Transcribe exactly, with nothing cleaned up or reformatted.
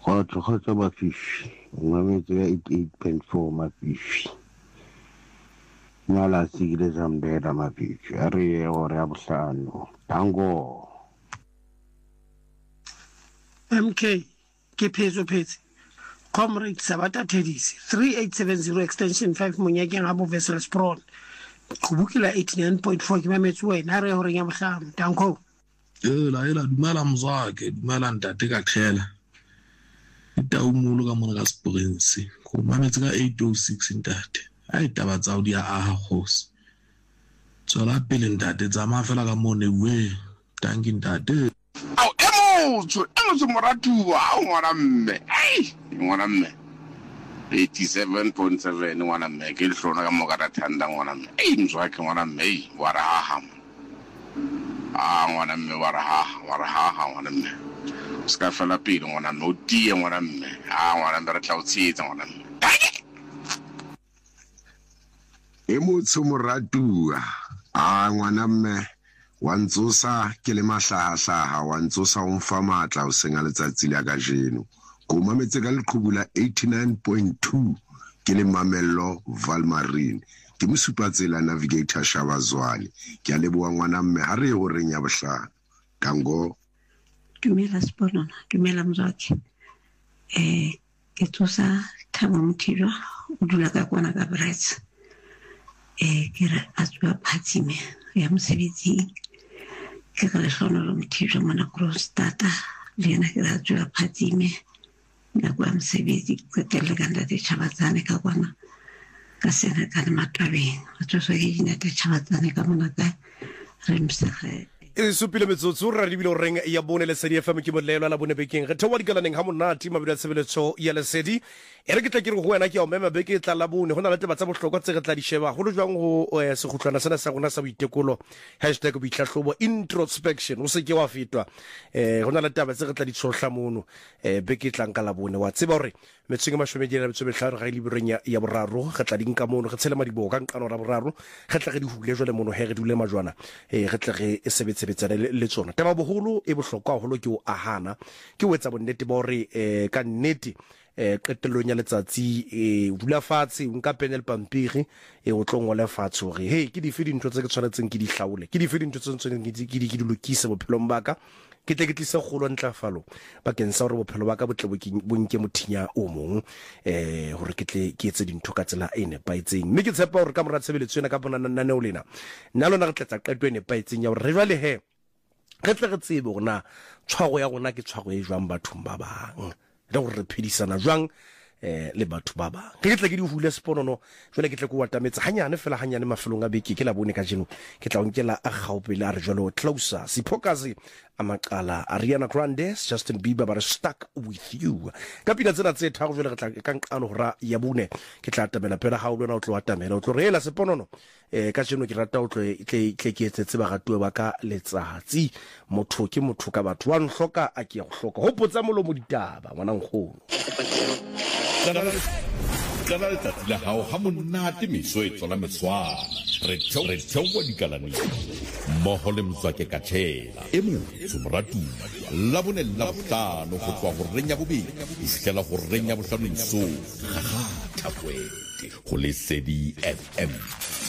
Go tlogotsa mafifi mametse ka eighty-eight point four mafifi nyala sigile zambela mafifi a re ye gore ya bohlano tango M K ke phezo phetse Comrade Sabata Tedisi three eight seven zero extension five Monyakeng abo Vessel Sprawn Kubukila eighty-nine point four ke mametse wena a re gore ya bohlano tango ela ela dumela mzwake dumela ntate ka khela itaumulo ka mona ka Springs go mametse ka eight oh six ntate a itaba tsa o di a aha khosi tsola pele ntate tsa mafela ka mone we tanki ntate au emotso emotso moratuwa au ngwana mme ei ngwana mme eighty-seven point seven ngwana mme ke hlona ka moka ta thanda ngwana mme ei mzwake ngwana mme ei wa raha ah ngwana mme wa raha wa raha ngwana mme ska fela pele ngwana mme o tie ngwana mme ah ngwana mme re tla o tshitsa ngwana mme emotso moratuwa ah ngwana mme wa ntsosa ke le mahlahahlaha wa ntsosa o mfa matla o senga letsatsi la ka jeno go mametse ka leqhubula eighty-nine point two ke le mamello Valmarine ke mosupatsela navigator Shabazwali ke a leboa ngwana mme ha re ho reng ya bohlano tango dumela Sponona dumela mzwake eh ke tsosa Thabo Mthilwa o dula ka kwana ka Brits eh ke re a tswa phatsime ya mosebetsi ke ka lehlono lo Mthilwa mona cross data le yena ke ra tswa phatsime na kwa mosebetsi ke tele ka ndate Chabatsane ka kwana ka sena ka matwabeng a tswa ke ina te Chabatsane ka mona ka re msaghe e supile metsotso ra di bilo reng ya bone le sedi F M ke modlelo la bone bekeng re thawa dikalaneng ha monati mabila tshebeletso ya le sedi e re ke tla ke re go wena ke ya mema beke tla la bone gona le taba tsa bohlokwa tse re tla di sheba go lo jwang go se khutlwana sena sa gona sa boitekolo hashtag boitlahlobo introspection o se ke wa fitwa eh gona le taba tse re tla di tsohla mono eh beke tlang ka la bone wa tseba hore metseng mashome dira betso behlano ga ile birenya ya boraro ga tla dinka mono ge tshela madiboka nkano ra boraro ge tla ge di hule jole mono he re dule majwana eh ge tla ge e sebetsebetsana le tsona taba boholo e bohlokwa holo ke o ahana ke o etsa bonnete ba hore eh ka nnete eh qetellong ya letsatsi e dula fatshe nka panel pampiri e o tlongwa le fatshe hore hey ke di fedi ntho tse ke tshwanetseng ke di hlaole ke di fedi ntho tse tshwanetseng ke di ke di lokise bophelong baka ke tle ke tlisa golo ntlafalo ba ke nsa hore bophelo baka botle bo nke mothinya o mong eh hore ke tle ke etse dintho ka tsela e nepaitseng mme ke tshepa hore ka mora tshebeletso ena ka bona nna o lena nna lona re tletsa qeto e nepaitseng ya hore re jwale he re tle re tsebe hore na tshwago ya gona ke tshwago e jwang bathong ba bang le gore re phedisana jwang eh le batho ba bang ke tla ke di hule Sponono jwale ke tla go watametsa hanyane fela hanyane mafelong a beke ke la bone ka jeno ke tla onkela a gaopele a re jwalo closer siphokazi amaqala Ariana Grande Justin Bieber ba stuck with you ka pina tsena tse thago jwale re tla ka nkano hora ya bone ke tla tamela pela ha o lona o tlo watamela o tlo rela Sponono eh ka jeno ke rata o tlo tle tle ke etse ba gatwe ba ka letsatsi motho ke motho ka batho wa nhloka a ke ya go hloka ho potsa molomo ditaba ngwana nkgono Kana letsatsi la hao ha monate meso e tswala metswana re theowa dikalaneng mmoho le Mzwake Kathela e motho moratuwa la bone la bohlano go tswa go renya bobedi e fihlela go renya bohlano iso ga ga thapwete go Lesedi F M.